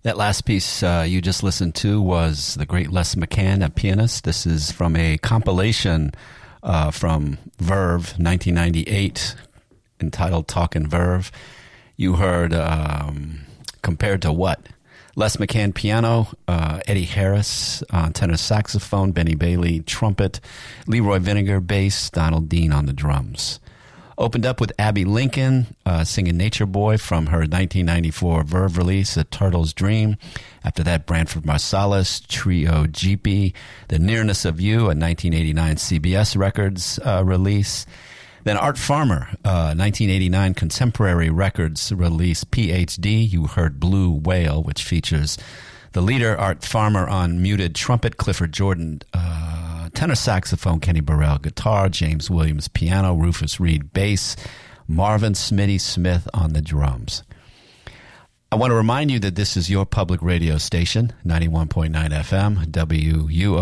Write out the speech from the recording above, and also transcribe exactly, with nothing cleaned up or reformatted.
That last piece uh, you just listened to was the great Les McCann, a pianist. This is from a compilation uh, from Verve, nineteen ninety-eight, entitled Talkin' Verve. You heard um, Compared to What? Les McCann piano, uh, Eddie Harris on tenor saxophone, Benny Bailey trumpet, Leroy Vinegar bass, Donald Dean on the drums. Opened up with Abby Lincoln uh, singing Nature Boy from her nineteen ninety-four Verve release, A Turtle's Dream. After that, Branford Marsalis, Trio G P, The Nearness of You, a nineteen eighty-nine C B S Records uh, release. Then Art Farmer, uh, nineteen eighty-nine Contemporary Records release, P H D. You heard Blue Whale, which features the leader, Art Farmer, on muted trumpet, Clifford Jordan uh, tenor saxophone, Kenny Burrell guitar, James Williams piano, Rufus Reed bass, Marvin Smitty Smith on the drums. I want to remind you that this is your public radio station, ninety-one point nine F M, W U O